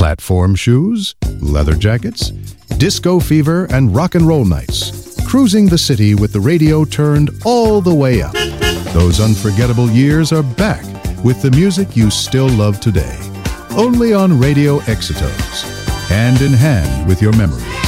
Platform shoes, leather jackets, disco fever, and rock and roll nights. Cruising the city with the radio turned all the way up. Those unforgettable years are back with the music you still love today. Only on Radio Exitos. Hand in hand with your memories.